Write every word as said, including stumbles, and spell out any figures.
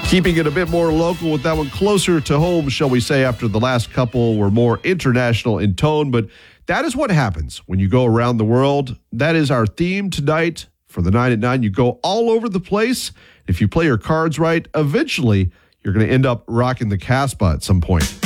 Keeping it a bit more local with that one closer to home, shall we say, after the last couple were more international in tone. But that is what happens when you go around the world. That is our theme tonight for the nine at nine. You go all over the place. If you play your cards right, eventually you're going to end up rocking the Casbah at some point.